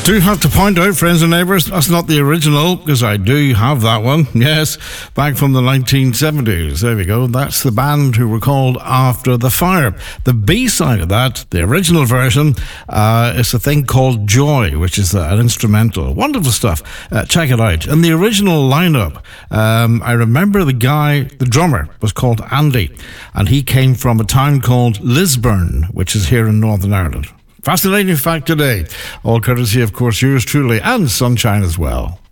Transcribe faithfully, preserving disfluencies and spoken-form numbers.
Do have to point out, friends and neighbours, that's not the original, because I do have that one. Yes, back from the nineteen seventies. There we go. That's the band who were called After the Fire. The B-side of that, the original version, uh, is a thing called Joy, which is an instrumental. Wonderful stuff. Uh, check it out. In the original lineup, um, I remember the guy, the drummer, was called Andy, and he came from a town called Lisburn, which is here in Northern Ireland. Fascinating fact today. All courtesy, of course, yours truly, and Sunshine as well.